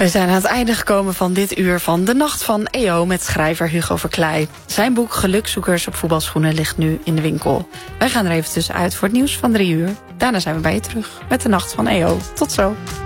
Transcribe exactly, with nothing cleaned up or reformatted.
We zijn aan het einde gekomen van dit uur van De Nacht van E O met schrijver Hugo Verkleij. Zijn boek Gelukzoekers op voetbalschoenen ligt nu in de winkel. Wij gaan er even tussenuit voor het nieuws van drie uur. Daarna zijn we bij je terug met De Nacht van E O. Tot zo.